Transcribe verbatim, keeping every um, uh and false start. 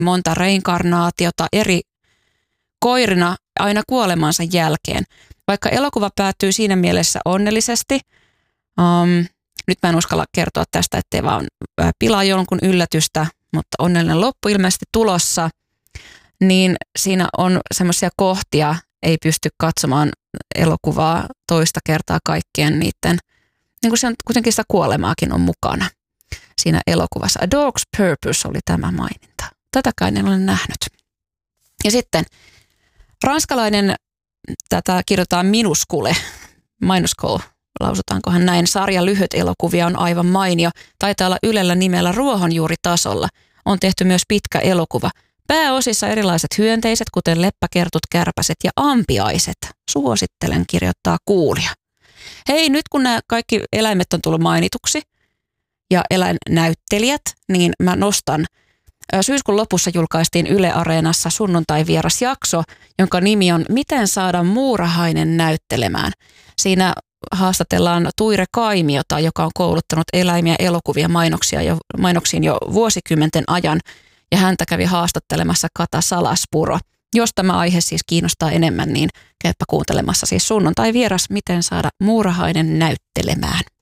monta reinkarnaatiota eri koirina aina kuolemansa jälkeen. Vaikka elokuva päättyy siinä mielessä onnellisesti, um, nyt mä en uskalla kertoa tästä, ettei vaan pilaa jonkun yllätystä, mutta onnellinen loppu ilmeisesti tulossa, niin siinä on semmoisia kohtia, ei pysty katsomaan elokuvaa toista kertaa kaikkien niiden, niin kuin se on kuitenkin sitä kuolemaakin on mukana siinä elokuvassa. A Dog's Purpose oli tämä maininta. Tätäkään en ole nähnyt. Ja sitten ranskalainen, tätä kirjoitetaan Minuskule, Minuskule, lausutaankohan näin, sarja lyhyt elokuvia on aivan mainio. Taitaa olla Ylellä nimellä Ruohonjuuritasolla. On tehty myös pitkä elokuva. Pääosissa erilaiset hyönteiset, kuten leppäkertut, kärpäset ja ampiaiset. Suosittelen, kirjoittaa kuulija. Hei, nyt kun nämä kaikki eläimet on tullut mainituksi ja eläinnäyttelijät, niin mä nostan. Syyskuun lopussa julkaistiin Yle Areenassa sunnuntai-vierasjakso, jonka nimi on Miten saada muurahainen näyttelemään. Siinä haastatellaan Tuire Kaimiota, joka on kouluttanut eläimiä elokuvia mainoksia jo, mainoksiin jo vuosikymmenten ajan. Ja häntä kävi haastattelemassa Kata Salaspuro. Jos tämä aihe siis kiinnostaa enemmän, niin käypä kuuntelemassa siis sunnuntai-vieras Miten saada muurahainen näyttelemään.